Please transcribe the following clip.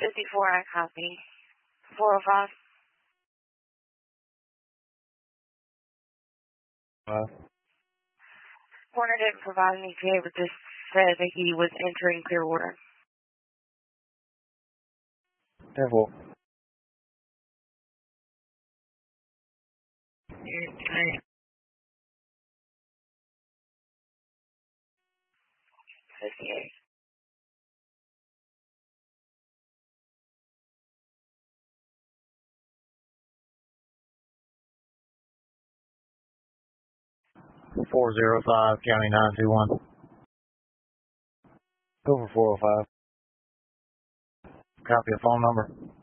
54, I copy. 405. Coroner didn't provide any ETA, but just said that he was entering Clearwater. Careful. Okay. 58. Four 405, County 921. Go for 405. Copy a phone number.